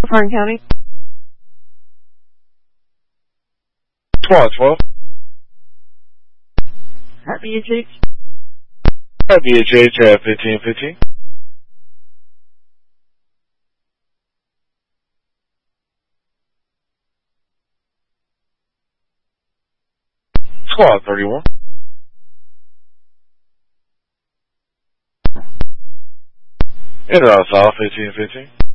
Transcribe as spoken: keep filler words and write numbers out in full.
Farn County. Squad twelve. At B H H. At B H H at fifteen fifteen. Squad thirty-one. Enter out south fifteen fifteen.